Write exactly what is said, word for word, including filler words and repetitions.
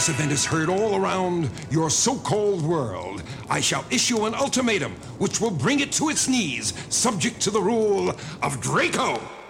this event is heard all around your so-called world, I shall issue an ultimatum which will bring it to its knees, subject to the rule of Draco.